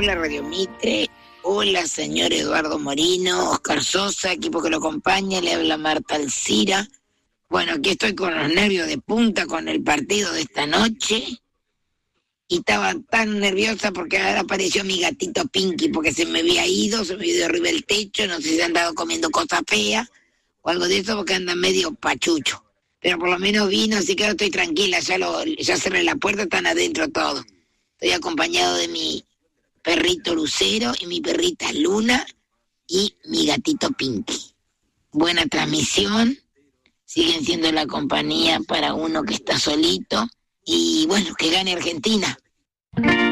Hola Radio Mitre, hola señor Eduardo Morino, Oscar Sosa, equipo que lo acompaña, le habla Marta Alcira. Bueno, aquí estoy con los nervios de punta con el partido de esta noche y estaba tan nerviosa porque ahora apareció mi gatito Pinky porque se me había ido arriba del techo, no sé si se han dado comiendo cosas feas o algo de eso porque anda medio pachucho. Pero por lo menos vino, así que ahora estoy tranquila, ya cerré la puerta, están adentro todos. Estoy acompañado de mi perrito Lucero y mi perrita Luna y mi gatito Pinky. Buena transmisión, siguen siendo la compañía para uno que está solito y bueno, que gane Argentina.